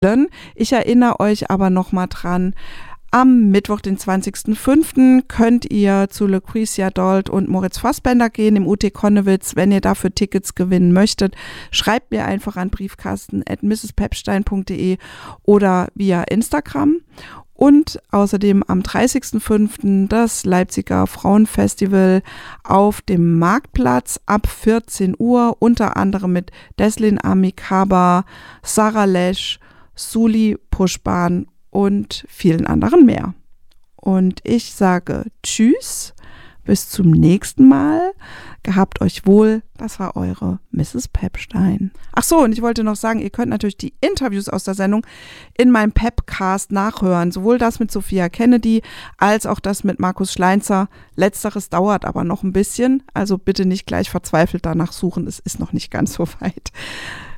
Ich erinnere euch aber nochmal dran, am Mittwoch, den 20.05. könnt ihr zu Lucretia Dold und Moritz Fassbender gehen im UT Konnewitz. Wenn ihr dafür Tickets gewinnen möchtet, schreibt mir einfach an briefkasten@mrspepstein.de oder via Instagram. Und außerdem am 30.05. das Leipziger Frauenfestival auf dem Marktplatz ab 14 Uhr, unter anderem mit Deslin Amikaba, Sarah Lesch, Suli Puschbahn und vielen anderen mehr. Und ich sage Tschüss, bis zum nächsten Mal. Gehabt euch wohl, das war eure Mrs. Pepstein. Ach so, und ich wollte noch sagen, ihr könnt natürlich die Interviews aus der Sendung in meinem Pepcast nachhören. Sowohl das mit Sophia Kennedy als auch das mit Markus Schleinzer. Letzteres dauert aber noch ein bisschen, also bitte nicht gleich verzweifelt danach suchen, es ist noch nicht ganz so weit.